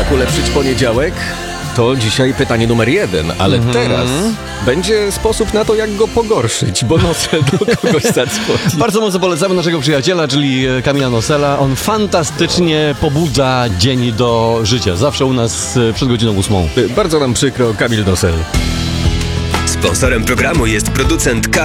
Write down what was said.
jak ulepszyć poniedziałek? To dzisiaj pytanie numer 1, ale teraz będzie sposób na to, jak go pogorszyć, bo Nosel do kogoś zadzwoni. Bardzo mocno polecamy naszego przyjaciela, czyli Kamila Nosela. On fantastycznie pobudza dzień do życia. Zawsze u nas przed godziną 8. Bardzo nam przykro, Kamil Nosel. Sponsorem programu jest producent